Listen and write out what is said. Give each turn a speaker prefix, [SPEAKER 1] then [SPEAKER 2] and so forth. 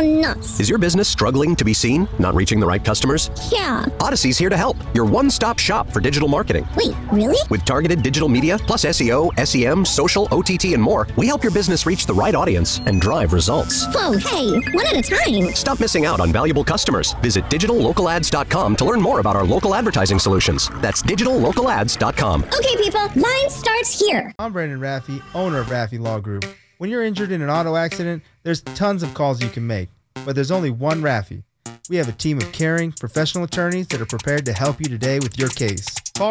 [SPEAKER 1] nuts.
[SPEAKER 2] Is your business struggling to be seen? Not reaching the right customers?
[SPEAKER 1] Yeah.
[SPEAKER 2] Odyssey's here to help. Your one-stop shop for digital marketing.
[SPEAKER 1] Wait, really?
[SPEAKER 2] With targeted digital media, plus SEO, SEM, social, OTT, and more, we help your business reach the right audience and drive results.
[SPEAKER 1] Whoa, hey, one at a time.
[SPEAKER 2] Stop missing out on valuable customers. Visit digitallocalads.com to learn more about our local advertising solutions. That's digitallocalads.com.
[SPEAKER 1] Okay, people, line starts here.
[SPEAKER 3] I'm Brandon Raffi, owner of Raffi Law Group. When you're injured in an auto accident, there's tons of calls you can make, but there's only one Raffi. We have a team of caring, professional attorneys that are prepared to help you today with your case. Call